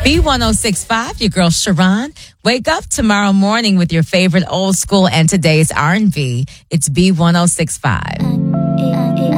B1065, your girl Sharon. Wake up tomorrow morning with your favorite old school and today's R&B. It's B1065.